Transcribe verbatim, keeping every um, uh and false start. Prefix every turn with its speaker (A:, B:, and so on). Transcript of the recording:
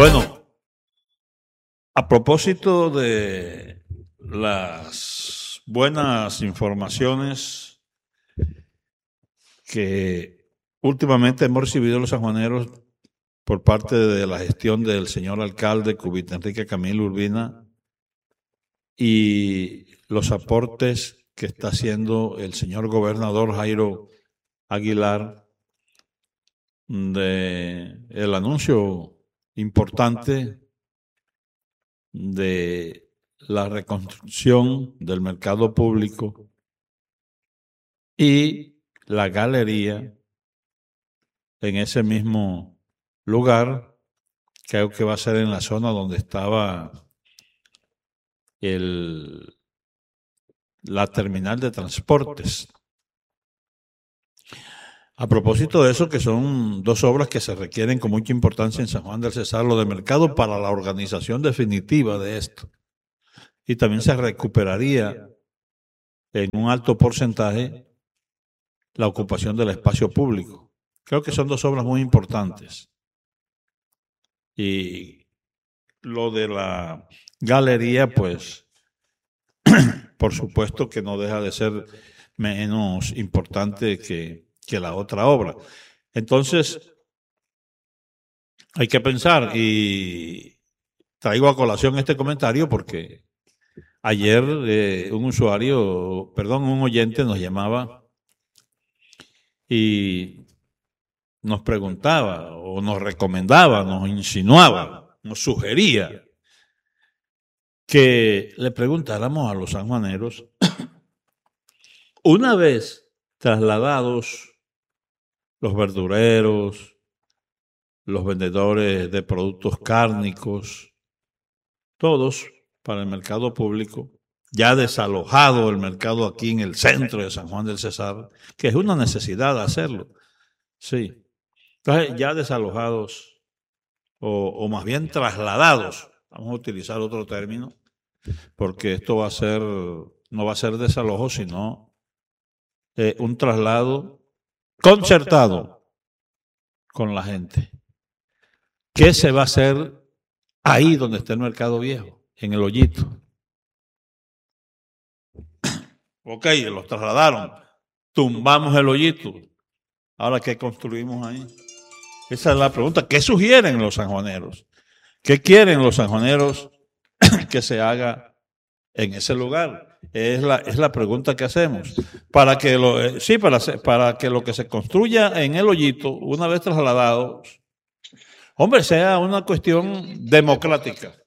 A: Bueno, a propósito de las buenas informaciones que últimamente hemos recibido los sanjuaneros por parte de la gestión del señor alcalde Cubita Enrique Camilo Urbina y los aportes que está haciendo el señor gobernador Jairo Aguilar, de el anuncio importante de la reconstrucción del mercado público y la galería en ese mismo lugar, creo que va a ser en la zona donde estaba el, la terminal de transportes. A propósito de eso, que son dos obras que se requieren con mucha importancia en San Juan del Cesar, lo de mercado para la organización definitiva de esto. Y también se recuperaría en un alto porcentaje la ocupación del espacio público. Creo que son dos obras muy importantes. Y lo de la galería, pues, por supuesto que no deja de ser menos importante que, que la otra obra. Entonces, hay que pensar, y traigo a colación este comentario porque ayer eh, un usuario, perdón, un oyente nos llamaba y nos preguntaba o nos recomendaba, nos insinuaba, nos sugería que le preguntáramos a los sanjuaneros, una vez trasladados los verdureros, los vendedores de productos cárnicos, todos para el mercado público, ya desalojado el mercado aquí en el centro de San Juan del Cesar, que es una necesidad de hacerlo, sí. Entonces, ya desalojados o, o más bien trasladados, vamos a utilizar otro término, porque esto va a ser, no va a ser desalojo, sino eh, un traslado concertado con la gente. ¿Qué se va a hacer ahí donde está el mercado viejo? En el hoyito. Ok, los trasladaron, tumbamos el hoyito. Ahora, ¿qué construimos ahí? Esa es la pregunta. ¿Qué sugieren los sanjuaneros? ¿Qué quieren los sanjuaneros que se haga en ese lugar? Es la, es la pregunta que hacemos. Para que lo, eh, sí, para, para que lo que se construya en el hoyito, una vez trasladados, hombre, sea una cuestión democrática.